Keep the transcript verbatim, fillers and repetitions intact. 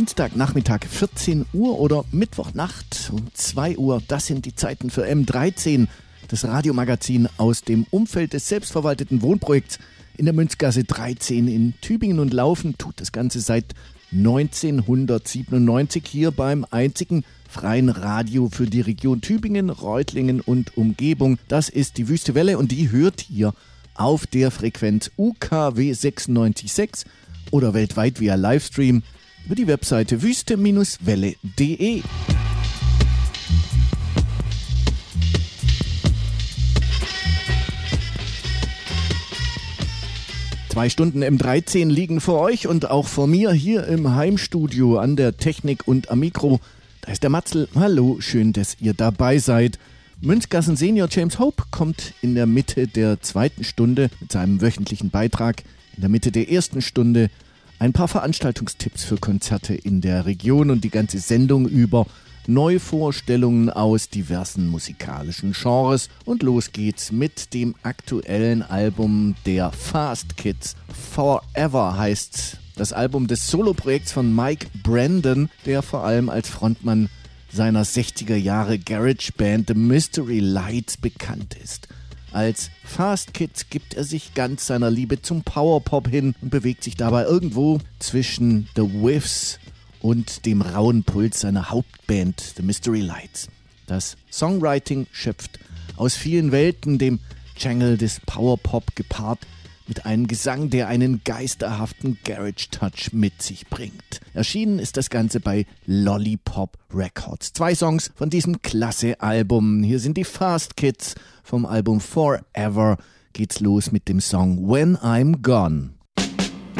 Dienstagnachmittag vierzehn Uhr oder Mittwochnacht um zwei Uhr. Das sind die Zeiten für M dreizehn, das Radiomagazin aus dem Umfeld des selbstverwalteten Wohnprojekts in der Münzgasse dreizehn in Tübingen, und laufen tut das Ganze seit neunzehnhundertsiebenundneunzig hier beim einzigen freien Radio für die Region Tübingen, Reutlingen und Umgebung. Das ist die Wüste Welle, und die hört ihr auf der Frequenz U K W sechsundneunzig Komma sechs oder weltweit via Livestream über die Webseite wüste Welle punkt de. Zwei Stunden M dreizehn liegen vor euch und auch vor mir hier im Heimstudio an der Technik und am Mikro. Da ist der Matzel. Hallo, schön, dass ihr dabei seid. Münzgassen Senior James Hope kommt in der Mitte der zweiten Stunde mit seinem wöchentlichen Beitrag. In der Mitte der ersten Stunde ein paar Veranstaltungstipps für Konzerte in der Region und die ganze Sendung über Neuvorstellungen aus diversen musikalischen Genres. Und los geht's mit dem aktuellen Album der Fast Kids. Forever heißt das Album des Soloprojekts von Mike Brandon, der vor allem als Frontmann seiner sechziger Jahre Garage Band The Mystery Lights bekannt ist. Als Fast Kids gibt er sich ganz seiner Liebe zum Powerpop hin und bewegt sich dabei irgendwo zwischen The Whiffs und dem rauen Puls seiner Hauptband The Mystery Lights. Das Songwriting schöpft aus vielen Welten, dem Jangle des Powerpop gepaart mit einem Gesang, der einen geisterhaften Garage-Touch mit sich bringt. Erschienen ist das Ganze bei Lollipop Records. Zwei Songs von diesem klasse Album. Hier sind die Fast Kids vom Album Forever. Geht's los mit dem Song When I'm Gone.